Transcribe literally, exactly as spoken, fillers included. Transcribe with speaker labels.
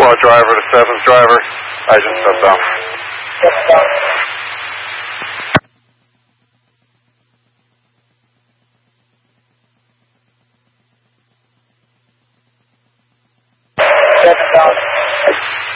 Speaker 1: Squad driver to seventh driver. Agent step down.
Speaker 2: Step down. Step down.